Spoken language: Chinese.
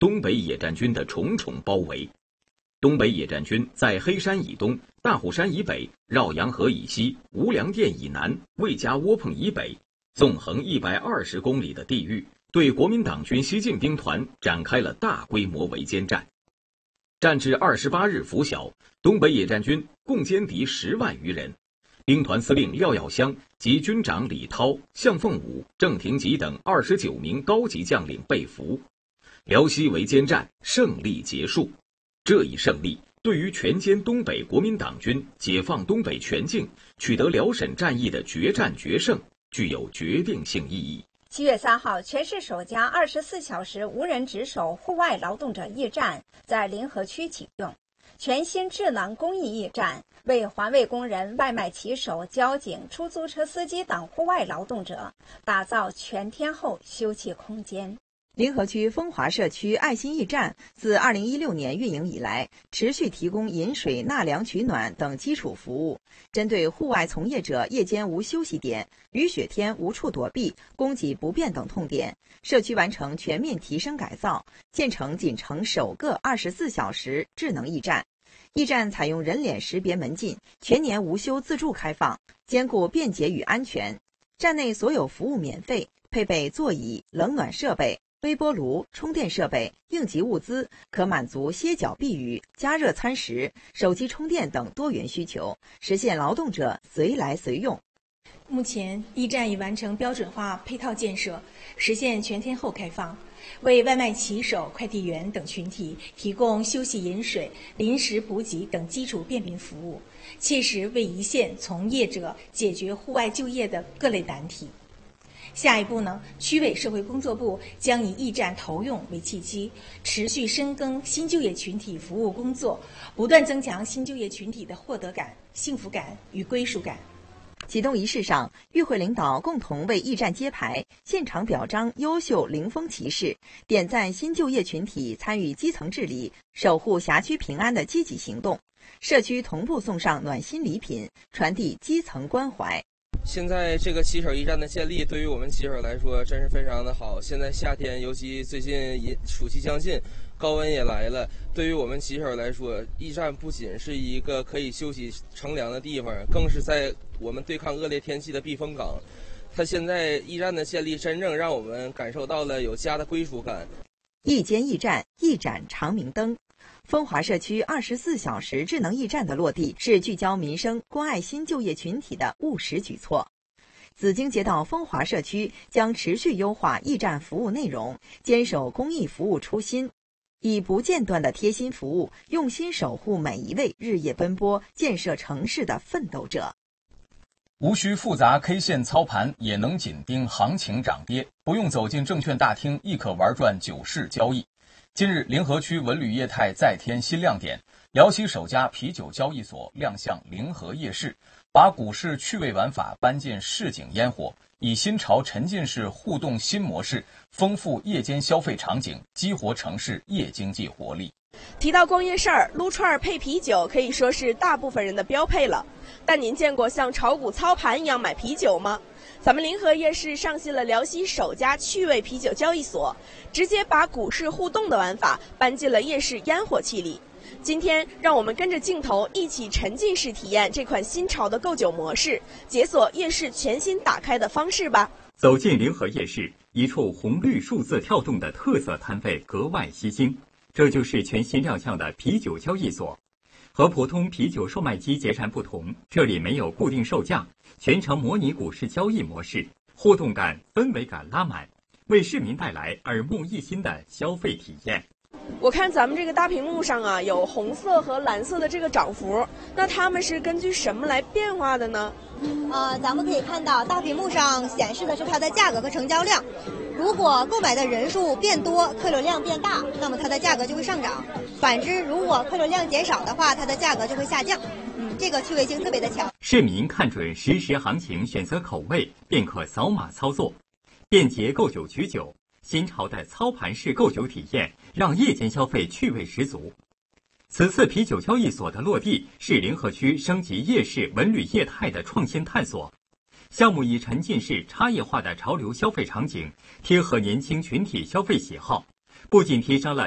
东北野战军的重重包围。东北野战军在黑山以东、大虎山以北、绕阳河以西、无粮店以南、魏家窝棚以北，纵横120公里的地域，对国民党军西进兵团展开了大规模围歼战。战至28日拂晓，东北野战军共歼敌10万余人。兵团司令廖耀湘及军长李涛、向凤舞、郑廷吉等29名高级将领被俘。辽西围歼战胜利结束。这一胜利对于全歼东北国民党军、解放东北全境、取得辽沈战役的决战决胜具有决定性意义。 7月3号，全市首家24小时无人值守户外劳动者驿站在临河区启用。全新智能公益驿站为环卫工人、外卖骑手、交警、出租车司机等户外劳动者打造全天候休憩空间。 临河区风华社区爱心驿站自2016年运营以来，持续提供饮水、纳凉、取暖等基础服务，针对户外从业者夜间无休息点、雨雪天无处躲避、供给不便等痛点，社区完成全面提升改造，建成锦城首个24小时智能驿站。驿站采用人脸识别门禁，全年无休自助开放，兼顾便捷与安全。站内所有服务免费，配备座椅、冷暖设备、微波炉、充电设备、应急物资，可满足歇脚避雨、加热餐食、手机充电等多元需求，实现劳动者随来随用。 目前，驿站已完成标准化配套建设，实现全天候开放，为外卖骑手、快递员等群体提供休息饮水、临时补给等基础便民服务，切实为一线从业者解决户外就业的各类难题。下一步呢，区委社会工作部将以驿站投用为契机，持续深耕新就业群体服务工作，不断增强新就业群体的获得感、幸福感与归属感。 启动仪式上，与会领导共同为驿站揭牌，现场表彰优秀零峰骑士，点赞新就业群体参与基层治理、守护辖区平安的积极行动。社区同步送上暖心礼品，传递基层关怀。 现在这个骑手驿站的建立，对于我们骑手来说真是非常的好。现在夏天，尤其最近暑期将近，高温也来了。对于我们骑手来说，驿站不仅是一个可以休息乘凉的地方，更是在我们对抗恶劣天气的避风港。它现在驿站的建立，真正让我们感受到了有家的归属感。 一间驿站，一盏长明灯。风华社区24小时智能驿站的落地，是聚焦民生、关爱新就业群体的务实举措。紫荆街道风华社区将持续优化驿站服务内容，坚守公益服务初心，以不间断的贴心服务，用心守护每一位日夜奔波建设城市的奋斗者。 无需复杂 K 线操盘，也能紧盯行情涨跌，不用走进证券大厅，亦可玩转9市交易。近日，临河区文旅业态再添新亮点，辽西首家啤酒交易所亮相临河夜市，把股市趣味玩法搬进市井烟火，以新潮沉浸式互动新模式，丰富夜间消费场景，激活城市夜经济活力。 提到逛夜市儿，撸串配啤酒可以说是大部分人的标配了。但您见过像炒股操盘一样买啤酒吗？咱们临河夜市上线了辽西首家趣味啤酒交易所，直接把股市互动的玩法搬进了夜市烟火气里。今天，让我们跟着镜头一起沉浸式体验这款新潮的购酒模式，解锁夜市全新打开的方式吧。 走进临河夜市，一处红绿数字跳动的特色摊位格外吸睛，这就是全新亮相的啤酒交易所。和普通啤酒售卖机截然不同，这里没有固定售价，全程模拟股市交易模式，互动感、氛围感拉满，为市民带来耳目一新的消费体验。 我看咱们这个大屏幕上啊，有红色和蓝色的这个涨幅，那它们是根据什么来变化的呢？ 咱们可以看到大屏幕上显示的是它的价格和成交量。如果购买的人数变多，客流量变大，那么它的价格就会上涨；反之，如果客流量减少的话，它的价格就会下降。这个趣味性特别的强。 市民看准实时行情，选择口味，便可扫码操作，便捷购酒取酒。新潮的操盘式购酒体验，让夜间消费趣味十足。此次啤酒交易所的落地，是临河区升级夜市文旅业态的创新探索。项目以沉浸式差异化的潮流消费场景，贴合年轻群体消费喜好，不仅提升了